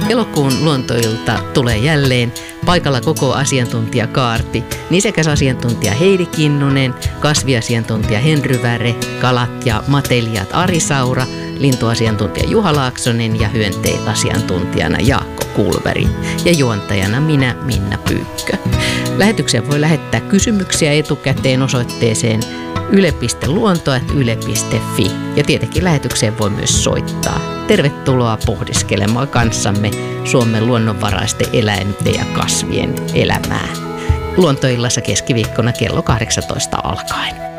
Elokuun luontoilta tulee jälleen. Paikalla koko asiantuntijakaarti. Nisäkäsasiantuntija Heidi Kinnunen, kasviasiantuntija Henry Väre, kalat ja matelijat Ari Saura, lintuasiantuntija Juha Laaksonen ja hyönteiasiantuntijana Jaakko Kulveri ja juontajana minä, Minna Pyykkö. Lähetykseen voi lähettää kysymyksiä etukäteen osoitteeseen yle.luonto@yle.fi ja tietenkin lähetykseen voi myös soittaa. Tervetuloa pohdiskelemaan kanssamme Suomen luonnonvaraisten eläinten ja kasvien elämää. Luontoillassa keskiviikkona kello 18 alkaen.